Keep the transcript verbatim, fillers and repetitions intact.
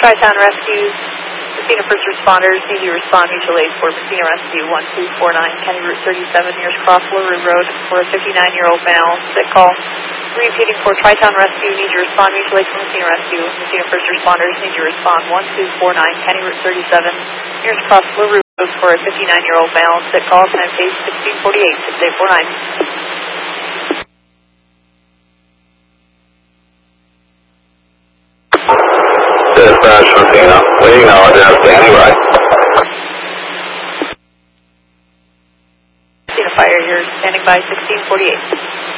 Tri-Town Rescue, Messina First Responders, need you to respond mutual aid for Messina Rescue one two four nine, County Route thirty-seven, nearest cross LaRue Road for a fifty-nine-year-old male, sick call. Repeating for Tri-Town Rescue, need you to respond mutual aid for Messina Rescue. Messina First Responders, need you to respond one two four nine, County Route thirty-seven, nearest cross LaRue Road for a fifty-nine-year-old male, sick call, time page sixteen forty-eight, six eight four nine. Dispatch Messina, waiting knowledge and standing by. Messina Fire, you're standing by sixteen forty-eight.